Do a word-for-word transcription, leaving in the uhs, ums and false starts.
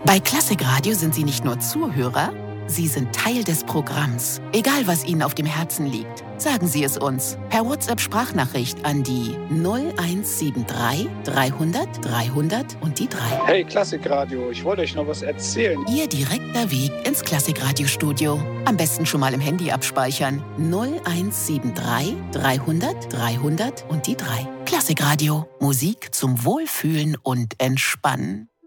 Bei Klassikradio sind Sie nicht nur Zuhörer, Sie sind Teil des Programms. Egal, was Ihnen auf dem Herzen liegt, sagen Sie es uns per WhatsApp-Sprachnachricht an die null eins sieben drei dreihundert dreihundert und die drei. Hey Klassikradio, ich wollte euch noch was erzählen. Ihr direkter Weg ins Klassikradio-Studio. Am besten schon mal im Handy abspeichern. null eins sieben drei dreihundert dreihundert und die drei. Klassikradio. Musik zum Wohlfühlen und Entspannen.